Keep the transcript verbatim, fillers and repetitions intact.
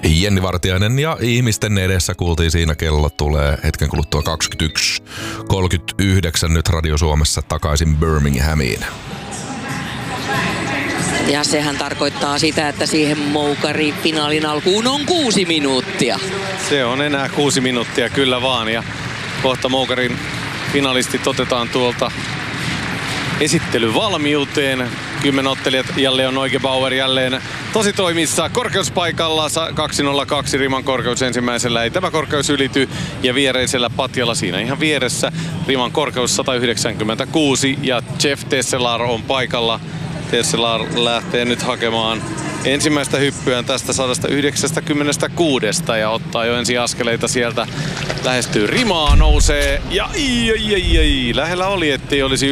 Jenni Vartiainen ja ihmisten edessä kuultiin siinä. Kello tulee hetken kuluttua kaksikymmentäyksi kolmekymmentäyhdeksän nyt Radio Suomessa takaisin Birminghamiin. Ja sehän tarkoittaa sitä, että siihen moukari finaalin alkuun on kuusi minuuttia. Se on enää kuusi minuuttia, kyllä vaan. Ja kohta moukarin finalistit otetaan tuolta esittelyvalmiuteen. Kymmenottelijat jälleen on Neugebauer jälleen tosi toimissa korkeuspaikalla. kaksi nolla kaksi riman korkeus ensimmäisellä. Ei tämä korkeus ylity. Ja viereisellä patjalla siinä ihan vieressä riman korkeus sata yhdeksänkymmentäkuusi. Ja Jeff Tesselar on paikalla. Tesselar lähtee nyt hakemaan ensimmäistä hyppyään tästä sata yhdeksänkymmentäkuusi ja ottaa jo ensi askeleita sieltä. Lähestyy rimaa, nousee ja ai, ai, ai, ai. Lähellä oli, ettei olisi